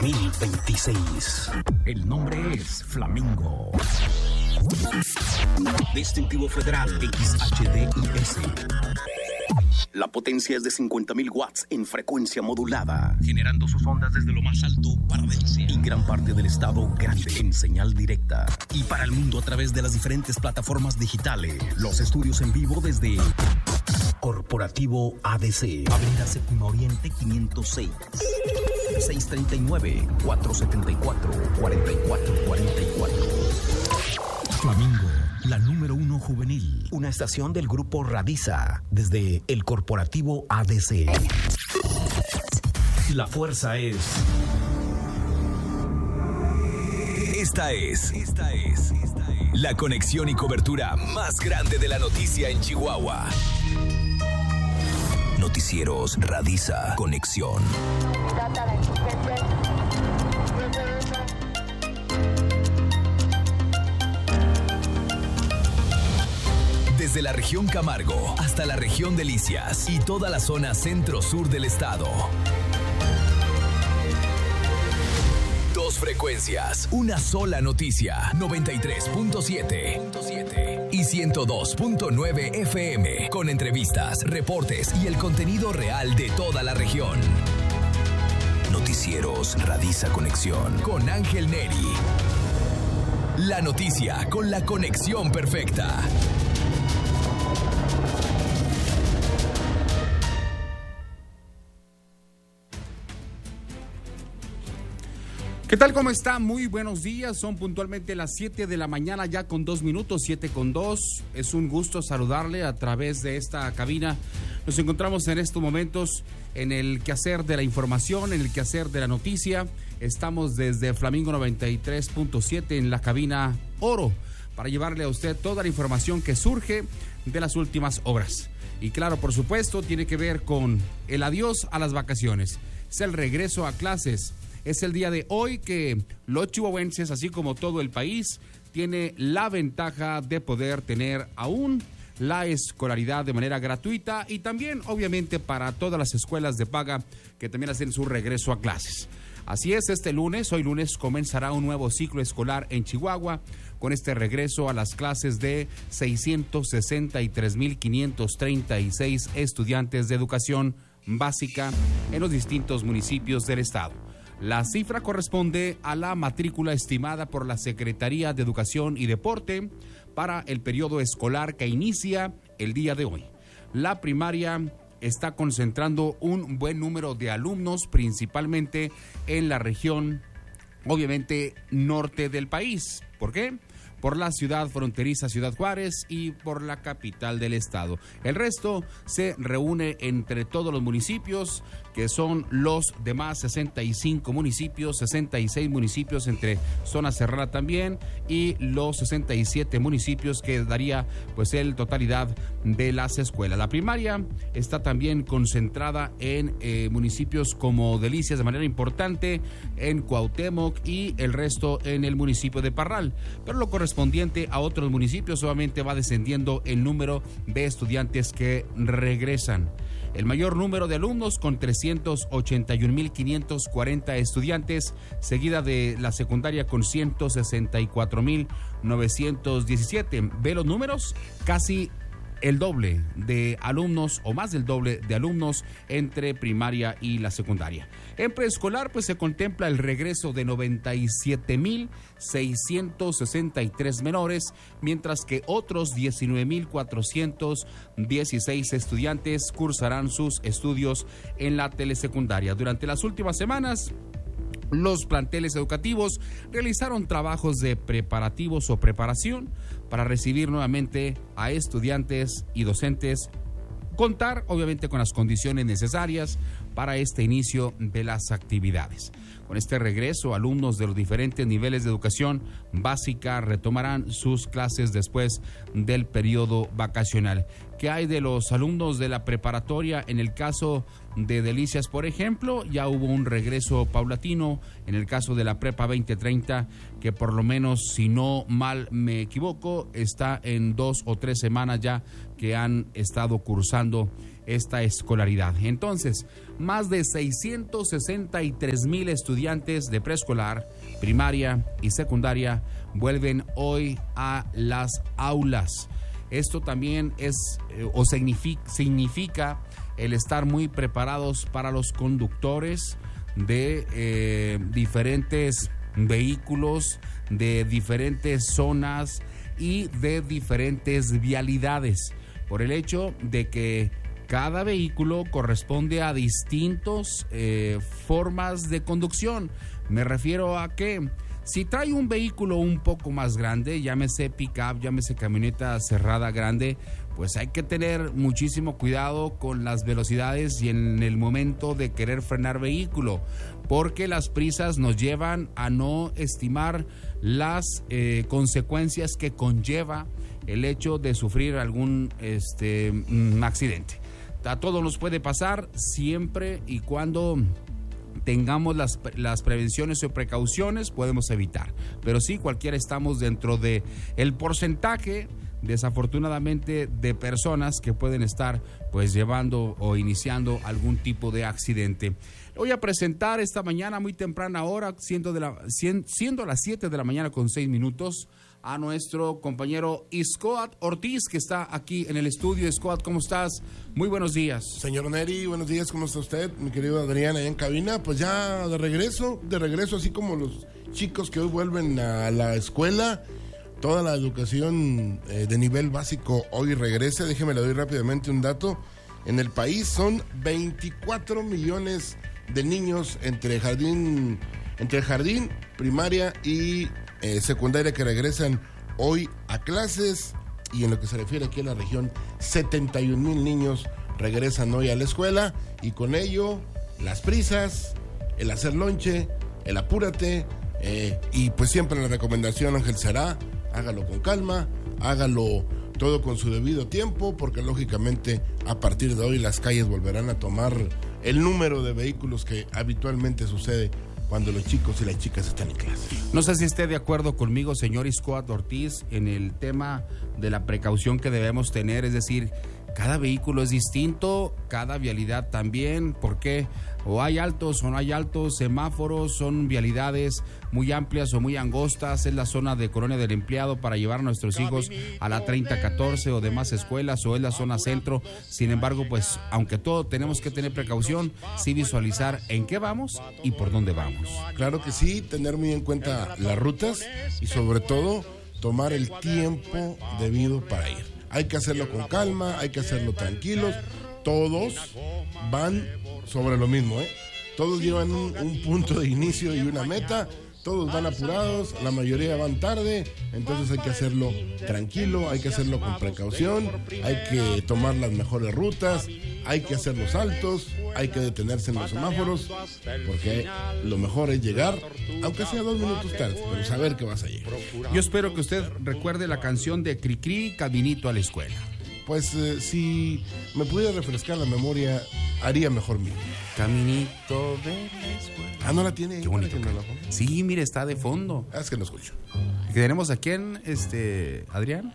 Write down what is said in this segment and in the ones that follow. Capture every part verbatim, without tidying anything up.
mil veintiséis. El nombre es Flamingo. Distintivo Federal X H D I S. La potencia es de cincuenta mil watts en frecuencia modulada, generando sus ondas desde lo más alto para Delcia y gran parte del estado grande en señal directa. Y para el mundo a través de las diferentes plataformas digitales. Los estudios en vivo desde Corporativo A D C, Avenida Séptima Oriente quinientos seis, seis treinta y nueve, cuatrocientos setenta y cuatro, cuarenta y cuatro cuarenta y cuatro. Flamingo, la número uno juvenil. Una estación del grupo Radiza desde el Corporativo A D C. La fuerza es... Esta es, esta es, esta es la conexión y cobertura más grande de la noticia en Chihuahua. Noticieros Radiza Conexión. Desde la región Camargo hasta la región Delicias y toda la zona centro-sur del estado. Dos frecuencias, una sola noticia. noventa y tres punto siete y ciento dos punto nueve F M. Con entrevistas, reportes y el contenido real de toda la región. Noticieros Radiza Conexión con Ángel Neri. La noticia con la conexión perfecta. ¿Qué tal? ¿Cómo está? Muy buenos días. Son puntualmente las siete de la mañana, ya con dos minutos, siete con dos. Es un gusto saludarle a través de esta cabina. Nos encontramos en estos momentos en el quehacer de la información, en el quehacer de la noticia. Estamos desde Flamingo noventa y tres punto siete en la cabina Oro para llevarle a usted toda la información que surge de las últimas horas. Y claro, por supuesto, tiene que ver con el adiós a las vacaciones. Es el regreso a clases. Es el día de hoy que los chihuahuenses, así como todo el país, tiene la ventaja de poder tener aún la escolaridad de manera gratuita y también, obviamente, para todas las escuelas de paga que también hacen su regreso a clases. Así es, este lunes, hoy lunes, comenzará un nuevo ciclo escolar en Chihuahua con este regreso a las clases de seiscientos sesenta y tres mil quinientos treinta y seis estudiantes de educación básica en los distintos municipios del estado. La cifra corresponde a la matrícula estimada por la Secretaría de Educación y Deporte para el periodo escolar que inicia el día de hoy. La primaria está concentrando un buen número de alumnos, principalmente en la región, obviamente, norte del país. ¿Por qué? Por la ciudad fronteriza Ciudad Juárez y por la capital del estado. El resto se reúne entre todos los municipios, que son los demás sesenta y cinco municipios, sesenta y seis municipios entre zona serrana también, y los sesenta y siete municipios que daría pues el totalidad de las escuelas. La primaria está también concentrada en eh, municipios como Delicias de manera importante, en Cuauhtémoc y el resto en el municipio de Parral. Pero lo correspondiente a otros municipios solamente va descendiendo el número de estudiantes que regresan. El mayor número de alumnos con trescientos ochenta y un mil quinientos cuarenta estudiantes, seguida de la secundaria con ciento sesenta y cuatro mil novecientos diecisiete. ¿Ve los números? Casi el doble de alumnos o más del doble de alumnos entre primaria y la secundaria. En preescolar pues se contempla el regreso de noventa y siete mil seiscientos sesenta y tres menores, mientras que otros diecinueve mil cuatrocientos dieciséis estudiantes cursarán sus estudios en la telesecundaria. Durante las últimas semanas, los planteles educativos realizaron trabajos de preparativos o preparación para recibir nuevamente a estudiantes y docentes, contar obviamente con las condiciones necesarias para este inicio de las actividades. Con este regreso, alumnos de los diferentes niveles de educación básica retomarán sus clases después del periodo vacacional. ¿Qué hay de los alumnos de la preparatoria? En el caso de Delicias, por ejemplo, ya hubo un regreso paulatino. En el caso de la Prepa veinte treinta, que por lo menos, si no mal me equivoco, está en dos o tres semanas ya que han estado cursando esta escolaridad. Entonces, más de seiscientos sesenta y tres mil estudiantes de preescolar, primaria y secundaria vuelven hoy a las aulas. Esto también es eh, o significa, significa el estar muy preparados para los conductores de eh, diferentes vehículos, de diferentes zonas y de diferentes vialidades, por el hecho de que cada vehículo corresponde a distintas eh, formas de conducción. Me refiero a que si trae un vehículo un poco más grande, llámese pick-up, llámese camioneta cerrada grande, pues hay que tener muchísimo cuidado con las velocidades y en el momento de querer frenar vehículo, porque las prisas nos llevan a no estimar las eh, consecuencias que conlleva el hecho de sufrir algún este, mm, accidente. A todos nos puede pasar siempre y cuando tengamos las, las prevenciones o precauciones, podemos evitar. Pero sí, cualquiera estamos dentro de el porcentaje, desafortunadamente, de personas que pueden estar pues llevando o iniciando algún tipo de accidente. Voy a presentar esta mañana muy temprana hora, siendo, de la, siendo las siete de la mañana con seis minutos, a nuestro compañero Iscoat Ortiz, que está aquí en el estudio. Iscoat, ¿cómo estás? Muy buenos días. Señor Neri, buenos días, ¿cómo está usted? Mi querido Adrián, allá en cabina, pues ya de regreso, de regreso, así como los chicos que hoy vuelven a la escuela, toda la educación eh, de nivel básico hoy regresa. Déjeme le doy rápidamente un dato. En el país son veinticuatro millones de niños entre jardín, entre jardín, primaria y eh, secundaria que regresan hoy a clases, y en lo que se refiere aquí a la región, setenta y un mil niños regresan hoy a la escuela, y con ello las prisas, el hacer lonche, el apúrate, eh, y pues siempre la recomendación, Ángel, será hágalo con calma, hágalo todo con su debido tiempo, porque lógicamente a partir de hoy las calles volverán a tomar el número de vehículos que habitualmente sucede cuando los chicos y las chicas están en clase. No sé si esté de acuerdo conmigo, señor Iscoat Ortiz, en el tema de la precaución que debemos tener, es decir, cada vehículo es distinto, cada vialidad también, porque o hay altos o no hay altos, semáforos, son vialidades muy amplias o muy angostas, es la zona de Colonia del Empleado para llevar a nuestros hijos a la treinta catorce o demás escuelas, o es la zona centro. Sin embargo, pues aunque todo tenemos que tener precaución, sí visualizar en qué vamos y por dónde vamos. Claro que sí, tener muy en cuenta las rutas y sobre todo tomar el tiempo debido para ir. Hay que hacerlo con calma, hay que hacerlo tranquilos. Todos van sobre lo mismo, ¿eh? Todos llevan un, un punto de inicio y una meta. Todos van apurados, la mayoría van tarde, entonces hay que hacerlo tranquilo, hay que hacerlo con precaución, hay que tomar las mejores rutas, hay que hacer los saltos, hay que detenerse en los semáforos, porque lo mejor es llegar, aunque sea dos minutos tarde, pero saber que vas a llegar. Yo espero que usted recuerde la canción de Cricri, Caminito a la Escuela. Pues eh, si me pudiera refrescar la memoria, haría mejor mío. Caminito de la escuela. Ah, ¿no la tiene? Qué bonito. Que no la ponga. Sí, mire, está de fondo. Ah, es que no escucho. ¿Tenemos a quién, este, Adrián?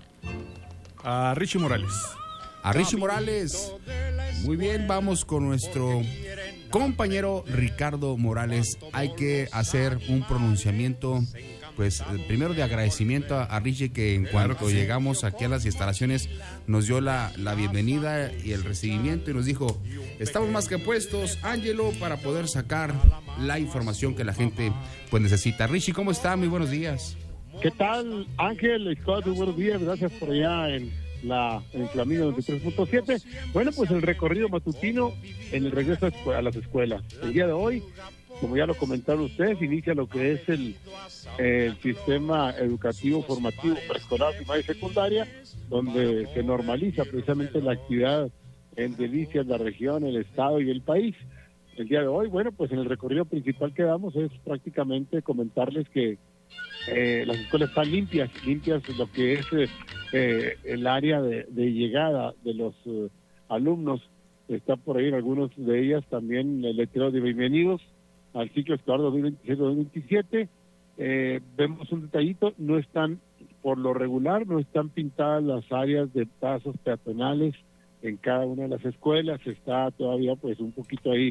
A Richie Morales. A Richie Morales. Muy bien, vamos con nuestro compañero Ricardo Morales. Hay que hacer un pronunciamiento, pues primero de agradecimiento a, a Richie, que en cuanto claro que sí. llegamos aquí a las instalaciones nos dio la, la bienvenida y el recibimiento y nos dijo, estamos más que puestos, Ángelo, para poder sacar la información que la gente pues necesita. Richie, ¿cómo está? Muy buenos días. ¿Qué tal, Ángel? Scott, buenos días, gracias por allá en la en Flamingo noventa y tres punto siete. Bueno, pues el recorrido matutino en el regreso a las escuelas. El día de hoy, como ya lo comentaron ustedes, inicia lo que es el, el sistema educativo formativo preescolar, primaria y secundaria, donde se normaliza precisamente la actividad en Delicias, la región, el estado y el país. El día de hoy, bueno, pues en el recorrido principal que damos es prácticamente comentarles que eh, las escuelas están limpias, limpias lo que es eh, el área de, de llegada de los uh, alumnos. Está por ahí en algunos de ellas también el letrero de bienvenidos al ciclo escolar dos mil veintiséis dos mil veintisiete. Eh, vemos un detallito, no están, por lo regular, no están pintadas las áreas de pasos peatonales en cada una de las escuelas, está todavía pues un poquito ahí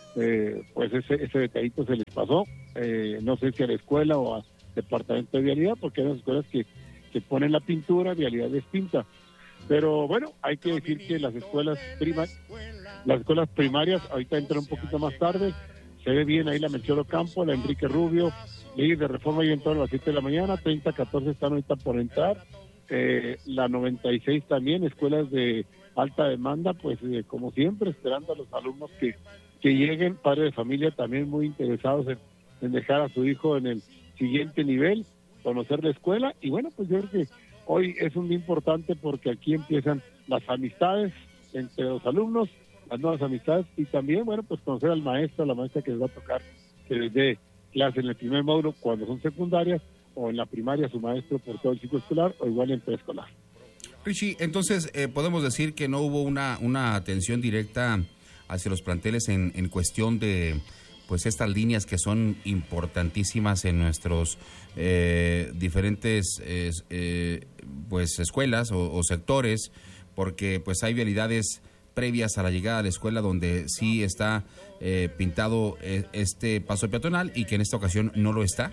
eh, pues ese, ese detallito se les pasó, eh, no sé si a la escuela o al departamento de vialidad, porque hay unas escuelas que, que ponen la pintura, vialidad les pinta. Pero bueno, hay que decir que las escuelas primarias, las escuelas primarias ahorita entran un poquito más tarde, se ve bien ahí la Melchor Ocampo, la Enrique Rubio, leyes de reforma ya entraron a las siete de la mañana, treinta, catorce están ahorita por entrar, eh, la noventa y seis también, escuelas de alta demanda, pues eh, como siempre, esperando a los alumnos que, que lleguen, padres de familia también muy interesados en, en dejar a su hijo en el siguiente nivel, conocer la escuela, y bueno, pues yo creo que hoy es un día importante porque aquí empiezan las amistades entre los alumnos, las nuevas amistades, y también, bueno, pues conocer al maestro, a la maestra que les va a tocar, que les dé clase en el primer módulo cuando son secundarias, o en la primaria su maestro por todo el ciclo escolar, o igual en preescolar. Richie, entonces eh, podemos decir que no hubo una, una atención directa hacia los planteles en, en cuestión de pues estas líneas que son importantísimas en nuestros eh, diferentes eh, eh, pues escuelas o, o sectores, porque pues hay vialidades previas a la llegada a la escuela donde sí está eh, pintado eh, este paso peatonal y que en esta ocasión no lo está.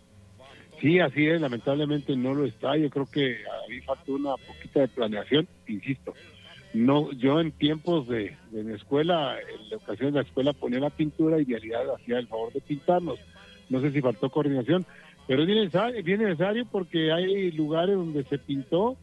Sí, así es, lamentablemente no lo está. Yo creo que ahí faltó una poquita de planeación, insisto. No, yo en tiempos de, de mi escuela, en la ocasión de la escuela ponía la pintura y Vialidad hacía el favor de pintarnos. No sé si faltó coordinación, pero es bien necesario, bien necesario porque hay lugares donde se pintó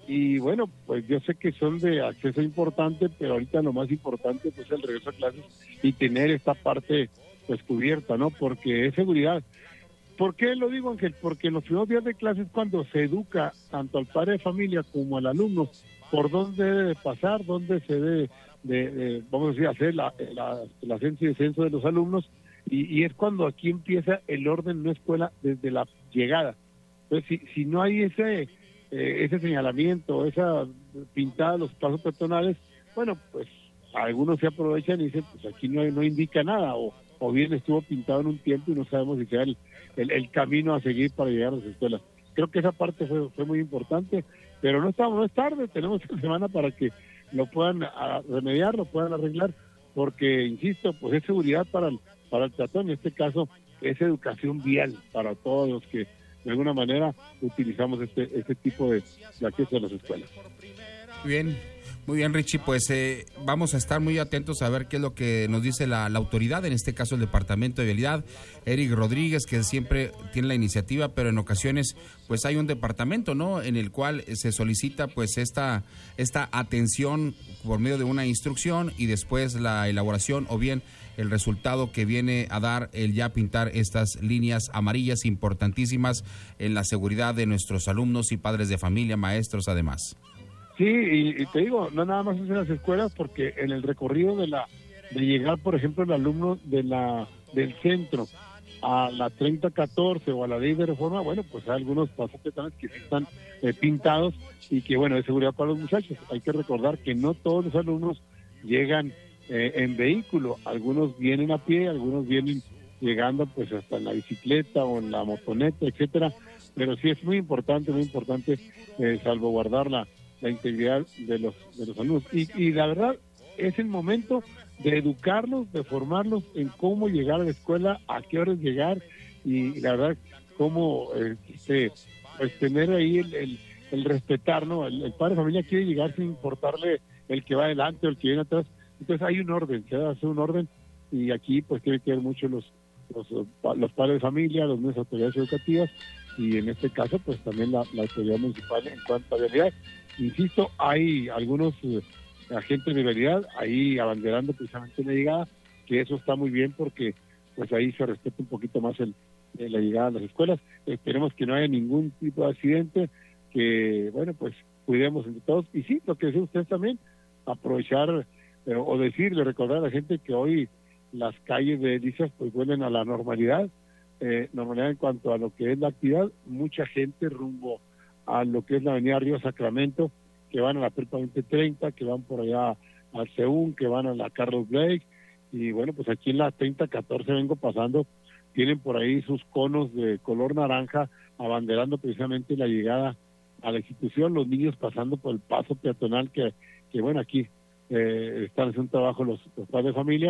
y bueno, pues yo sé que son de acceso importante, pero ahorita lo más importante pues es el regreso a clases y tener esta parte pues cubierta, ¿no? Porque es seguridad. ¿Por qué lo digo, Ángel? Porque en los primeros días de clases cuando se educa tanto al padre de familia como al alumno por dónde debe pasar, dónde se debe, de, de, vamos a decir, hacer la, la, el ascenso y descenso de los alumnos, y, y es cuando aquí empieza el orden en una escuela desde la llegada. Entonces, si, si no hay ese, eh, ese señalamiento, esa pintada de los pasos peatonales, bueno, pues algunos se aprovechan y dicen, pues aquí no, hay, no indica nada, o, o bien estuvo pintado en un tiempo y no sabemos si sea el, el, el camino a seguir para llegar a las escuelas. Creo que esa parte fue, fue muy importante, pero no estamos, no es tarde, tenemos esta semana para que lo puedan a, remediar, lo puedan arreglar, porque, insisto, pues es seguridad para el, para el peatón, en este caso es educación vial para todos los que de alguna manera utilizamos este, este tipo de, de acceso a las escuelas. Muy bien. Muy bien, Richie, pues eh, vamos a estar muy atentos a ver qué es lo que nos dice la, la autoridad, en este caso el Departamento de Vialidad, Eric Rodríguez, que siempre tiene la iniciativa, pero en ocasiones pues hay un departamento, ¿no?, en el cual se solicita pues esta, esta atención por medio de una instrucción y después la elaboración o bien el resultado que viene a dar el ya pintar estas líneas amarillas importantísimas en la seguridad de nuestros alumnos y padres de familia, maestros además. Sí, y, y te digo, no nada más es en las escuelas, porque en el recorrido de la de llegar, por ejemplo, el alumno de la del centro a la treinta catorce o a la ley de reforma, bueno, pues hay algunos pasos peatonales que sí están eh, pintados y que, bueno, es seguridad para los muchachos. Hay que recordar que no todos los alumnos llegan eh, en vehículo, algunos vienen a pie, algunos vienen llegando pues hasta en la bicicleta o en la motoneta, etcétera, pero sí es muy importante, muy importante eh, salvaguardar la la integridad de los de los alumnos y, y la verdad es el momento de educarlos, de formarlos en cómo llegar a la escuela, a qué horas llegar y la verdad cómo eh, este, pues tener ahí el, el, el respetar, ¿no? El, el padre de familia quiere llegar sin importarle el que va adelante o el que viene atrás, entonces hay un orden, se debe hacer un orden y aquí pues tiene que ver mucho los los, los padres de familia, las mismas autoridades educativas y en este caso pues también la, la autoridad municipal en cuanto a vialidad. Insisto, hay algunos eh, agentes de vialidad ahí abanderando precisamente la llegada, que eso está muy bien porque pues ahí se respeta un poquito más el, eh, la llegada a las escuelas. Esperemos que no haya ningún tipo de accidente, que bueno, pues cuidemos entre todos. Y sí, lo que decía usted también, aprovechar eh, o decirle, recordar a la gente que hoy las calles de Delicias pues vuelven a la normalidad, eh, normalidad en cuanto a lo que es la actividad, mucha gente rumbo a lo que es la avenida Río Sacramento, que van a la Prepa veinte treinta, que van por allá al Seúl, que van a la Carlos Blake, y bueno, pues aquí en la treinta catorce vengo pasando, tienen por ahí sus conos de color naranja, abanderando precisamente la llegada a la institución, los niños pasando por el paso peatonal, que, que bueno, aquí eh, están haciendo un trabajo los, los padres de familia,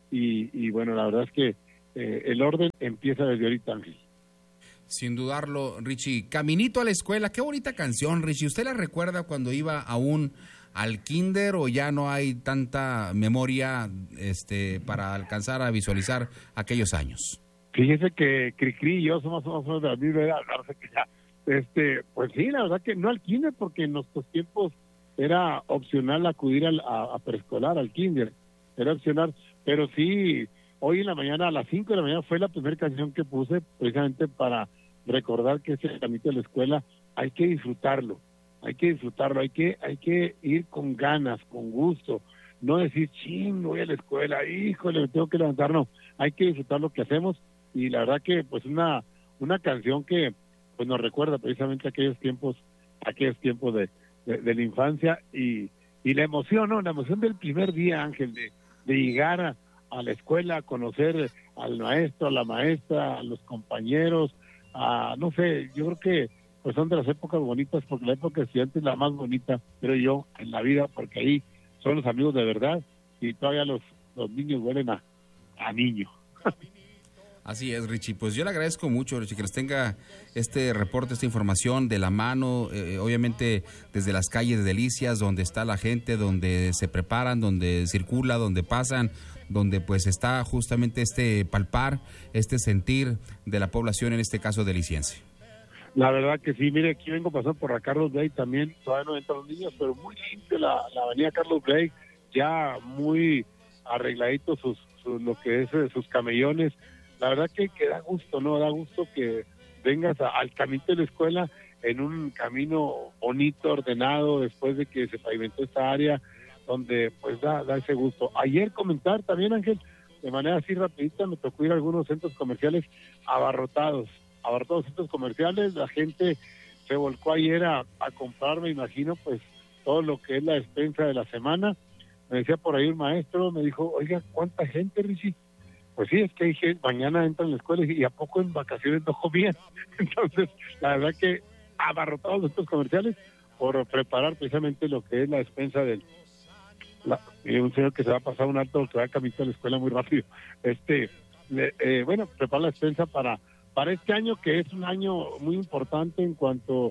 y, y bueno, la verdad es que eh, el orden empieza desde ahorita, Ángel. Sin dudarlo, Richie. Caminito a la escuela, qué bonita canción, Richie. ¿Usted la recuerda cuando iba aún al kinder o ya no hay tanta memoria este, para alcanzar a visualizar aquellos años? Fíjese que Cricri y yo somos, somos de la misma edad, no sé qué ya. Este, pues sí, la verdad que no al kinder, porque en nuestros tiempos era opcional acudir al, a, a preescolar, al kinder, era opcional, pero sí, hoy en la mañana, a las cinco de la mañana, fue la primera canción que puse, precisamente para recordar que ese camino de la escuela hay que disfrutarlo, hay que disfrutarlo, hay que, hay que ir con ganas, con gusto, no decir, ching, voy a la escuela, híjole, me tengo que levantar, no, hay que disfrutar lo que hacemos, y la verdad que pues una, una canción que pues nos recuerda precisamente aquellos tiempos, aquellos tiempos de, de, de la infancia, y, y la emoción, ¿no? La emoción del primer día, Ángel, de, de llegar a, a la escuela, a conocer al maestro, a la maestra, a los compañeros, a, no sé, yo creo que pues son de las épocas bonitas, porque la época de estudiante es la más bonita, creo yo, en la vida, porque ahí son los amigos de verdad, y todavía los, los niños huelen a, a niño. Así es, Richie. Pues yo le agradezco mucho, Richie, que les tenga este reporte, esta información de la mano, eh, obviamente desde las calles de Delicias, donde está la gente, donde se preparan, donde circula, donde pasan, donde pues está justamente este palpar, este sentir de la población, en este caso deliciense. La verdad que sí, mire, aquí vengo pasando por la Carlos Blake también, todavía no entran los niños, pero muy limpio la, la avenida Carlos Blake, ya muy arregladito sus, sus, lo que es sus camellones. La verdad que, que da gusto, ¿no? Da gusto que vengas a, al camino de la escuela en un camino bonito, ordenado, después de que se pavimentó esta área, donde pues da, da ese gusto. Ayer comentar también, Ángel, de manera así rapidita, me tocó ir a algunos centros comerciales abarrotados, abarrotados centros comerciales, la gente se volcó ayer a, a comprar, me imagino, pues todo lo que es la despensa de la semana. Me decía por ahí un maestro, me dijo, oiga, ¿cuánta gente, Richie? Pues sí, es que dije, mañana entran a la escuela y a poco en vacaciones no comían. Entonces, la verdad que abarrotados los centros comerciales por preparar precisamente lo que es la despensa del... La, eh, un señor que se va a pasar un alto que va a caminar a la escuela muy rápido. Este, le, eh, bueno, prepara la despensa para, para este año, que es un año muy importante en cuanto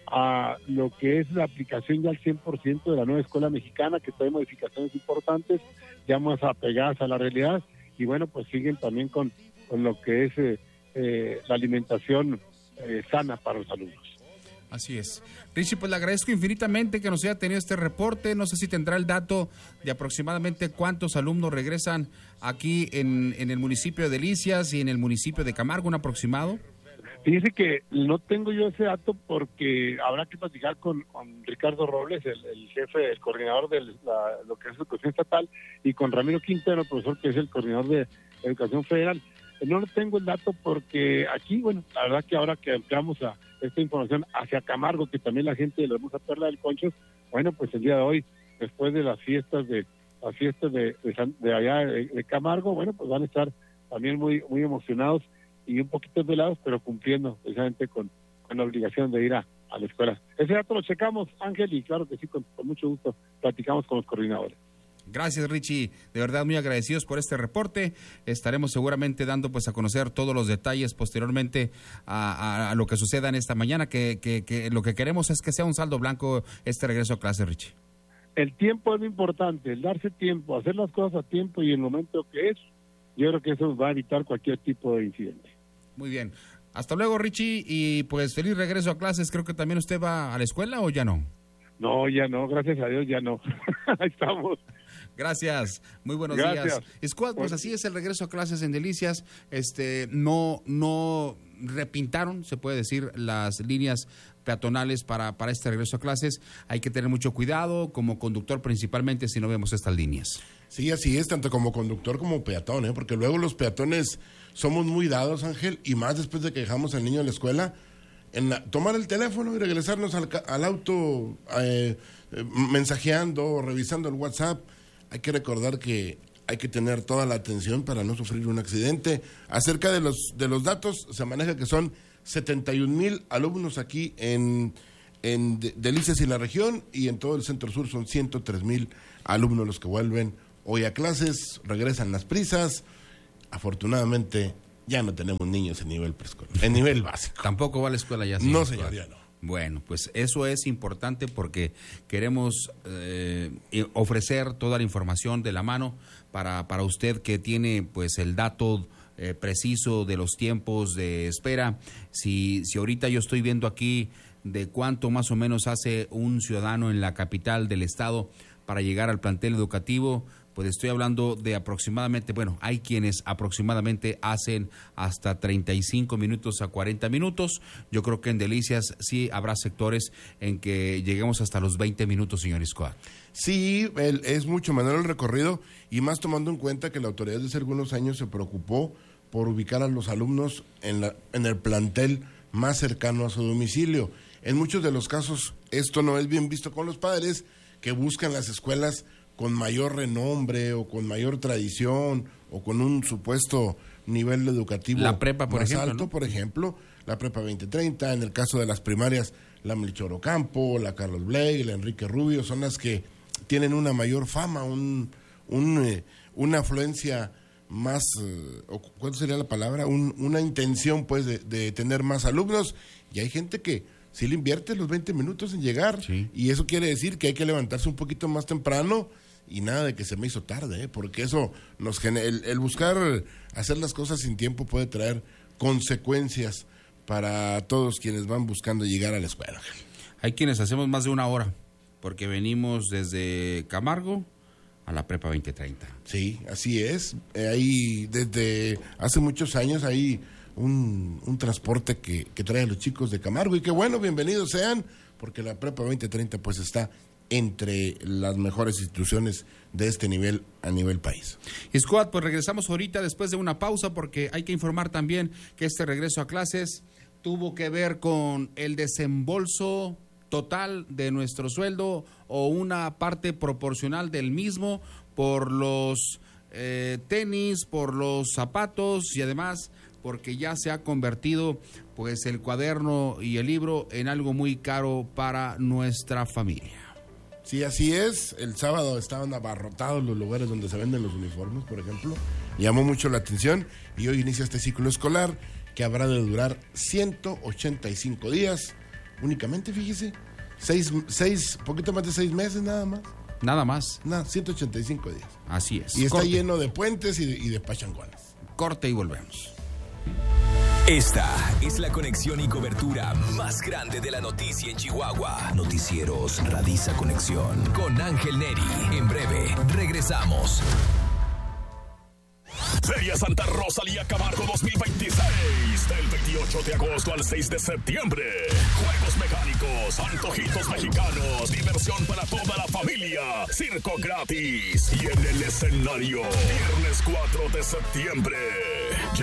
a lo que es la aplicación ya al cien por ciento de la nueva escuela mexicana, que trae modificaciones importantes, ya más apegadas a la realidad. Y bueno, pues siguen también con, con lo que es eh, eh, la alimentación eh, sana para los alumnos. Así es. Richie, pues le agradezco infinitamente que nos haya tenido este reporte. No sé si tendrá el dato de aproximadamente cuántos alumnos regresan aquí en, en el municipio de Delicias y en el municipio de Camargo, un aproximado. Fíjese que no tengo yo ese dato porque habrá que platicar con, con Ricardo Robles, el, el jefe, el coordinador de la, lo que es educación estatal, y con Ramiro Quintero, el profesor que es el coordinador de educación federal. No le tengo el dato porque aquí, bueno, la verdad que ahora que entramos a esta información hacia Camargo, que también la gente de la hermosa Perla del Concho, bueno, pues el día de hoy, después de las fiestas de las fiestas de, de, de allá de, de Camargo, bueno, pues van a estar también muy muy emocionados y un poquito velados, pero cumpliendo precisamente con, con la obligación de ir a, a la escuela. Ese dato lo checamos, Ángel, y claro que sí, con, con mucho gusto platicamos con los coordinadores. Gracias, Richie, de verdad muy agradecidos por este reporte. Estaremos seguramente dando pues a conocer todos los detalles posteriormente a, a, a lo que suceda en esta mañana, que, que, que lo que queremos es que sea un saldo blanco este regreso a clase, Richie. El tiempo es muy importante, el darse tiempo, hacer las cosas a tiempo y en el momento que es, yo creo que eso va a evitar cualquier tipo de incidente. Muy bien, hasta luego, Richie, y pues feliz regreso a clases. Creo que también usted va a la escuela, ¿o ya no? No, ya no, gracias a Dios ya no. Ahí estamos. Gracias, muy buenos Gracias. días. Squad, pues así es el regreso a clases en Delicias. Este, no, no repintaron, se puede decir, las líneas peatonales para, para este regreso a clases. Hay que tener mucho cuidado, como conductor principalmente, si no vemos estas líneas. Sí, así es, tanto como conductor como peatón, ¿eh? Porque luego los peatones somos muy dados, Ángel, y más después de que dejamos al niño en la escuela, en la, tomar el teléfono y regresarnos al, al auto eh, eh, mensajeando o revisando el WhatsApp. Hay que recordar que hay que tener toda la atención para no sufrir un accidente. Acerca de los de los datos, se maneja que son setenta y un mil alumnos aquí en, en Delicias y la región, y en todo el Centro Sur son ciento tres mil alumnos los que vuelven hoy a clases, regresan las prisas. Afortunadamente ya no tenemos niños en nivel preescolar, en nivel básico. Tampoco va a la escuela ya. No, señor, ya no. Bueno, pues eso es importante porque queremos eh, ofrecer toda la información de la mano para, para usted que tiene pues el dato eh, preciso de los tiempos de espera. Si, si ahorita yo estoy viendo aquí de cuánto más o menos hace un ciudadano en la capital del estado para llegar al plantel educativo, pues estoy hablando de aproximadamente, bueno, hay quienes aproximadamente hacen hasta treinta y cinco minutos a cuarenta minutos. Yo creo que en Delicias sí habrá sectores en que lleguemos hasta los veinte minutos, señor Iscoa. Sí, el, es mucho menor el recorrido y más tomando en cuenta que la autoridad desde algunos años se preocupó por ubicar a los alumnos en, la, en el plantel más cercano a su domicilio. En muchos de los casos esto no es bien visto con los padres que buscan las escuelas con mayor renombre o con mayor tradición o con un supuesto nivel educativo la prepa, por más ejemplo, alto, ¿no? Por ejemplo, la prepa veinte treinta, en el caso de las primarias, la Melchor Ocampo, la Carlos Blake, la Enrique Rubio, son las que tienen una mayor fama, un, un eh, una afluencia más, eh, ¿cuál sería la palabra? Un, una intención pues de, de tener más alumnos, y hay gente que sí le invierte los veinte minutos en llegar, sí. Y eso quiere decir que hay que levantarse un poquito más temprano. Y nada de que se me hizo tarde, ¿eh? Porque eso nos genera, el, el buscar hacer las cosas sin tiempo puede traer consecuencias para todos quienes van buscando llegar a la escuela. Hay quienes hacemos más de una hora, porque venimos desde Camargo a la prepa veinte treinta. Sí, así es. Eh, ahí desde hace muchos años hay un, un transporte que, que trae a los chicos de Camargo, y que bueno, bienvenidos sean, porque la prepa veinte treinta pues está entre las mejores instituciones de este nivel a nivel país. Squad, pues regresamos ahorita después de una pausa, porque hay que informar también que este regreso a clases tuvo que ver con el desembolso total de nuestro sueldo o una parte proporcional del mismo por los eh, tenis, por los zapatos y además porque ya se ha convertido pues el cuaderno y el libro en algo muy caro para nuestra familia. Sí, así es. El sábado estaban abarrotados los lugares donde se venden los uniformes, por ejemplo. Llamó mucho la atención y hoy inicia este ciclo escolar que habrá de durar ciento ochenta y cinco días. Únicamente, fíjese, seis, seis, poquito más de seis meses nada más. Nada más. Nada, ciento ochenta y cinco días. Así es. Y está Corte. lleno de puentes y de, y de pachangones. Corte y volvemos. Esta es la conexión y cobertura más grande de la noticia en Chihuahua. Noticieros Radisa Conexión con Ángel Neri. En breve, regresamos. Feria Santa Rosalía Camargo dos mil veintiséis, del veintiocho de agosto al seis de septiembre. Juegos mecánicos, antojitos mexicanos, diversión para toda la familia, circo gratis y en el escenario, viernes cuatro de septiembre.